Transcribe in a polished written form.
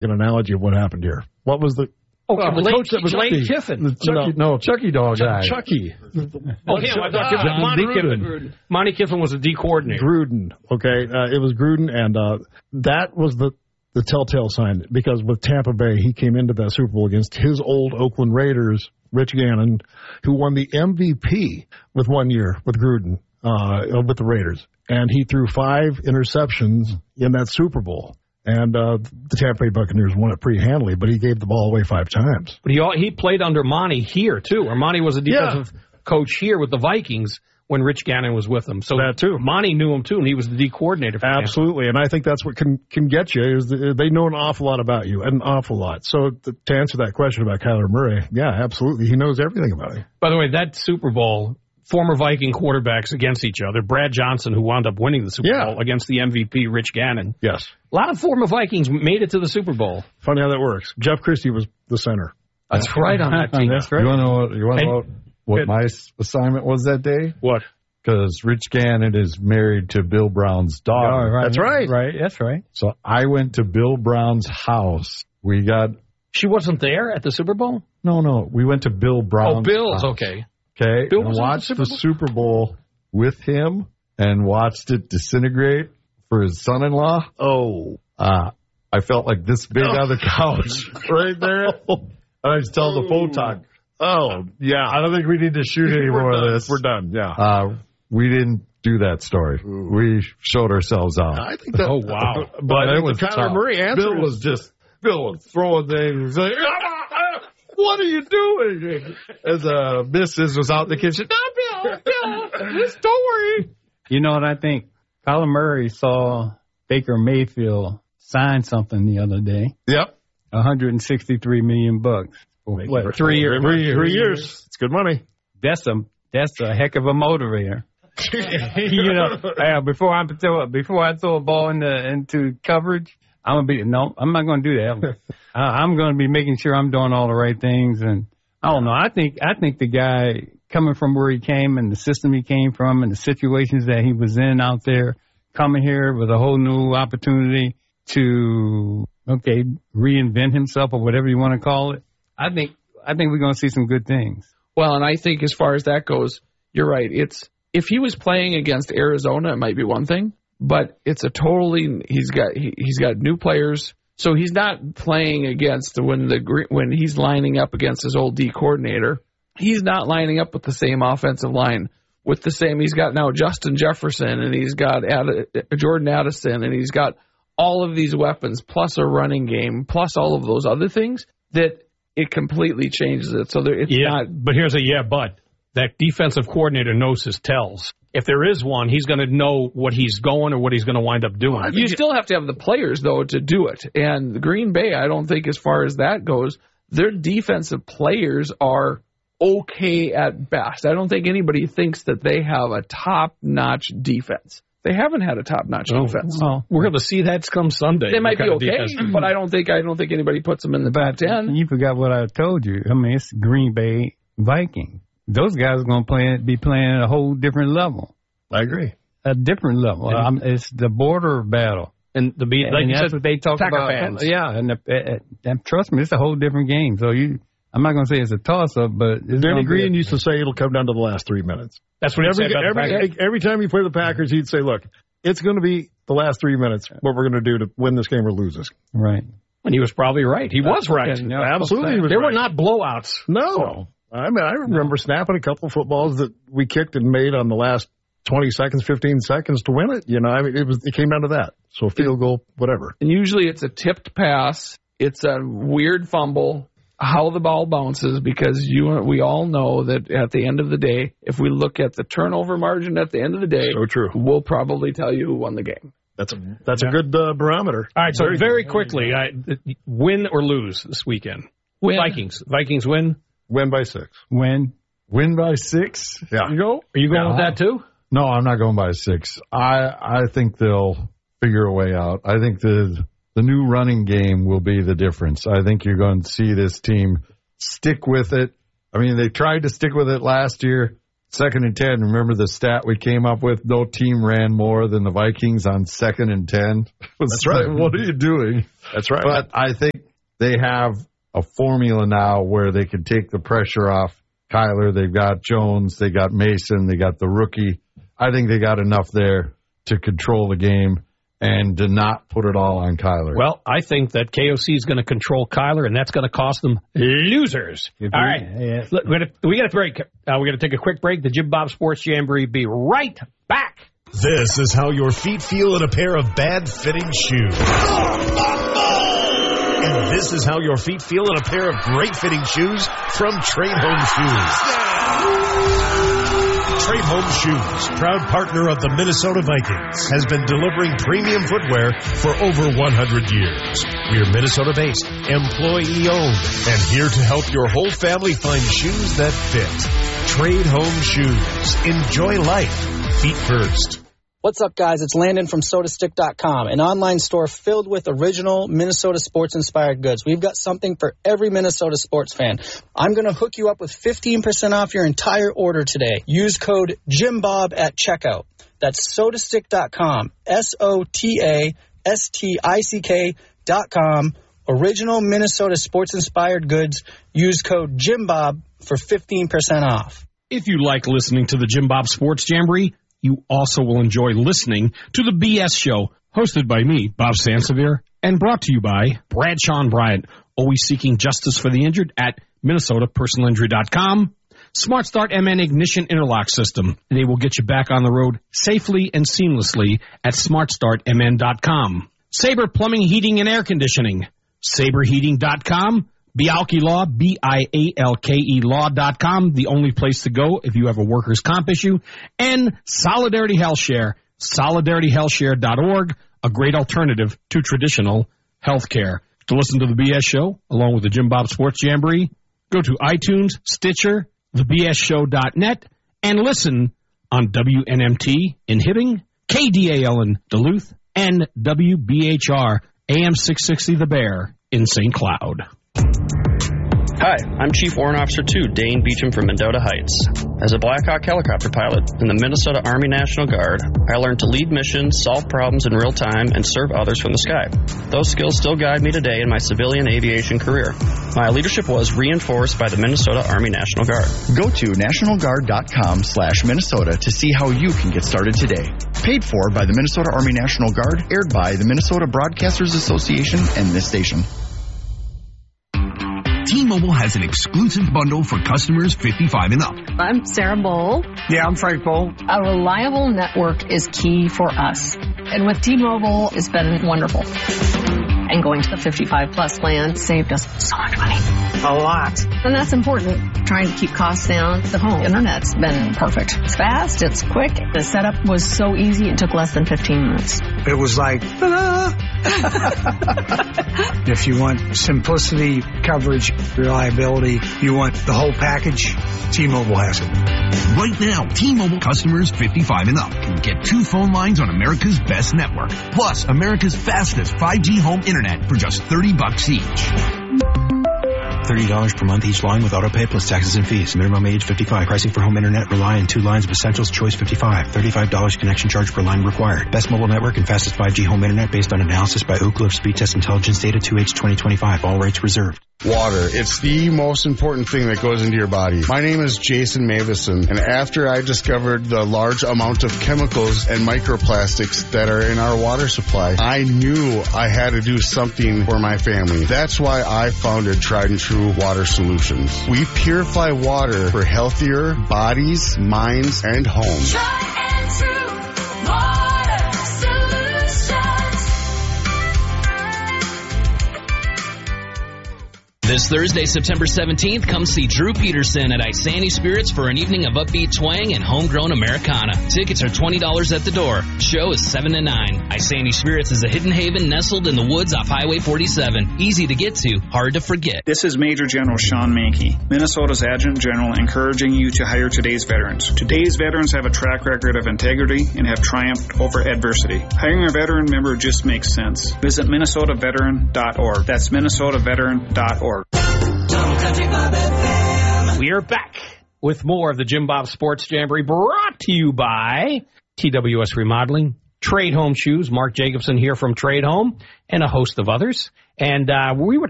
an analogy of what happened here. What was the coach that was Lane Kiffin. Chucky Dog guy. Chucky. Oh, him. I thought Monty Kiffin. Monty Kiffin was the D coordinator. Gruden. Okay, it was Gruden, and that was the telltale sign, because with Tampa Bay, he came into that Super Bowl against his old Oakland Raiders, Rich Gannon, who won the MVP with 1 year with Gruden, with the Raiders. And he threw 5 interceptions in that Super Bowl. And the Tampa Bay Buccaneers won it pretty handily, but he gave the ball away 5 times. But he played under Monty here, too. Or Monty was a defensive coach here with the Vikings when Rich Gannon was with him. So that too. Monty knew him, too, and he was the D coordinator for Absolutely, and I think that's what can get you, is they know an awful lot about you, an awful lot. So to answer that question about Kyler Murray, yeah, absolutely. He knows everything about you. By the way, that Super Bowl, former Viking quarterbacks against each other. Brad Johnson, who wound up winning the Super Bowl, against the MVP, Rich Gannon. Yes. A lot of former Vikings made it to the Super Bowl. Funny how that works. Jeff Christie was the center. That's right on that team. That's right. You want to know what my assignment was that day? What? Because Rich Gannon is married to Bill Brown's daughter. Right. That's right. Right, that's right. So I went to Bill Brown's house. She wasn't there at the Super Bowl? No. We went to Bill Brown's Bill's, house. okay. Okay, Bill and was watched the Super Bowl with him and watched it disintegrate for his son-in-law. Oh. I felt like this big on the couch right there. And I just tell the phone talk. Oh, yeah. I don't think we need to shoot any more of this. We're done, yeah. We didn't do that story. Ooh. We showed ourselves out. I think that. Oh, wow. But it was Kyler Murray answer Bill was throwing things. Like, what are you doing? As Mrs. was out in the kitchen. No, Bill, just don't worry. You know what I think? Kyler Murray saw Baker Mayfield sign something the other day. Yep. $163 million. What? 3 years? 3 years. It's good money. That's a heck of a motivator. Before I throw a ball into coverage, I'm not going to do that. I'm going to be making sure I'm doing all the right things. And I don't know. I think the guy coming from where he came and the system he came from and the situations that he was in out there, coming here with a whole new opportunity to reinvent himself or whatever you want to call it. I think we're going to see some good things. Well, and I think as far as that goes, you're right. If he was playing against Arizona, it might be one thing, but it's he's got new players, so he's not playing against when he's lining up against his old D coordinator. He's not lining up with the same offensive line with the same. He's got now Justin Jefferson, and he's got Jordan Addison, and he's got all of these weapons plus a running game plus all of those other things that it completely changes it. So it's not. But here's but that defensive coordinator knows his tells. If there is one, he's going to know what he's going or what he's going to wind up doing. You still have to have the players, though, to do it. And Green Bay, I don't think as far as that goes, their defensive players are okay at best. I don't think anybody thinks that they have a top-notch defense. They haven't had a top-notch defense. Well, we're going to see that come Sunday. They might be okay, but I don't think anybody puts them in the top 10. You forgot what I told you. I mean, it's Green Bay Vikings. Those guys are going to be playing at a whole different level. I agree. A different level. It's the border battle. And that's what they talk about. Fans. Yeah, and trust me, it's a whole different game. So I'm not going to say it's a toss-up, but Danny Green used to say it'll come down to the last 3 minutes. That's what every time you play the Packers, he'd say, look, it's going to be the last 3 minutes, what we're going to do to win this game or lose this. Right. And he was probably right. He was right. Absolutely. There were not blowouts. No. So. I mean, I remember snapping a couple footballs that we kicked and made on the last 20 seconds, 15 seconds to win it. I mean, it came down to that. So field goal, whatever. And usually it's a tipped pass. It's a weird fumble. How the ball bounces, because we all know that at the end of the day, if we look at the turnover margin at the end of the day, so true, we'll probably tell you who won the game. That's a good barometer. All right, so very quickly, win or lose this weekend? Win. Vikings win? Win by 6. Win by 6? Yeah. Are you going with that too? No, I'm not going by 6. I think they'll figure a way out. I think the new running game will be the difference. I think you're going to see this team stick with it. I mean, they tried to stick with it last year. 2nd and 10. Remember the stat we came up with? No team ran more than the Vikings on 2nd and 10. That's right. What are you doing? That's right. But I think they have a formula now where they can take the pressure off Kyler. They've got Jones. They got Mason. They got the rookie. I think they got enough there to control the game and to not put it all on Kyler. Well, I think that KOC is going to control Kyler, and that's going to cost them losers. All right. Yeah. Look, we got a break. We're going to take a quick break. The Jim Bob Sports Jamboree. Be right back. This is how your feet feel in a pair of bad-fitting shoes. And this is how your feet feel in a pair of great-fitting shoes from Trade Home Shoes. Trade Home Shoes, proud partner of the Minnesota Vikings, has been delivering premium footwear for over 100 years. We're Minnesota-based, employee-owned, and here to help your whole family find shoes that fit. Trade Home Shoes. Enjoy life. Feet first. What's up, guys? It's Landon from SodaStick.com, an online store filled with original Minnesota sports-inspired goods. We've got something for every Minnesota sports fan. I'm going to hook you up with 15% off your entire order today. Use code JimBob at checkout. That's SodaStick.com, SodaStick.com. Original Minnesota sports-inspired goods. Use code JimBob for 15% off. If you like listening to the Jim Bob Sports Jamboree, you also will enjoy listening to the BS Show, hosted by me, Bob Sansevere, and brought to you by Brad Sean Bryant, always seeking justice for the injured at MinnesotaPersonalInjury.com. Smart Start MN Ignition Interlock System. They will get you back on the road safely and seamlessly at SmartStartMN.com. Sabre Plumbing, Heating, and Air Conditioning. SaberHeating.com. Bialke Law, BIALKE Law.com, the only place to go if you have a workers' comp issue. And Solidarity Health Share, SolidarityHealthShare.org, a great alternative to traditional health care. To listen to the BS Show, along with the Jim Bob Sports Jamboree, go to iTunes, Stitcher, thebsshow.net, and listen on WNMT in Hibbing, KDAL in Duluth, and WBHR AM 660 The Bear in St. Cloud. Hi, I'm Chief Warrant Officer 2, Dane Beecham from Mendota Heights. As a Black Hawk helicopter pilot in the Minnesota Army National Guard, I learned to lead missions, solve problems in real time, and serve others from the sky. Those skills still guide me today in my civilian aviation career. My leadership was reinforced by the Minnesota Army National Guard. Go to nationalguard.com/Minnesota to see how you can get started today. Paid for by the Minnesota Army National Guard, aired by the Minnesota Broadcasters Association and this station. T-Mobile has an exclusive bundle for customers 55 and up. I'm Sarah Bowl. Yeah, I'm Frank Bowl. A reliable network is key for us. And with T-Mobile, it's been wonderful. And going to the 55-plus plan saved us so much money. A lot. And that's important. Trying to keep costs down. The home internet's been perfect. It's fast. It's quick. The setup was so easy. It took less than 15 minutes. It was like, ta-da! If you want simplicity, coverage, reliability, you want the whole package, T-Mobile has it. Right now, T-Mobile customers 55 and up can get 2 phone lines on America's best network, plus America's fastest 5G home internet for just $30 each. $30 per month each line with auto pay plus taxes and fees. Minimum age 55. Pricing for home internet rely on 2 lines of Essentials Choice 55. $35 connection charge per line required. Best mobile network and fastest 5G home internet based on analysis by Ookla of Speed Test Intelligence data 2H 2025. All rates reserved. Water. It's the most important thing that goes into your body. My name is Jason Mavison, and after I discovered the large amount of chemicals and microplastics that are in our water supply, I knew I had to do something for my family. That's why I founded Tried and True Water Solutions. We purify water for healthier bodies, minds, and homes. Tried and True Water Solutions. This Thursday, September 17th, come see Drew Peterson at Isani Spirits for an evening of upbeat twang and homegrown Americana. Tickets are $20 at the door. Show is 7 to 9. Isani Spirits is a hidden haven nestled in the woods off Highway 47. Easy to get to, hard to forget. This is Major General Sean Mankey, Minnesota's Adjutant General, encouraging you to hire today's veterans. Today's veterans have a track record of integrity and have triumphed over adversity. Hiring a veteran member just makes sense. Visit MinnesotaVeteran.org. That's MinnesotaVeteran.org. We are back with more of the Jim Bob Sports Jamboree, brought to you by TWS Remodeling, Trade Home Shoes, Mark Jacobson here from Trade Home, and a host of others. And we were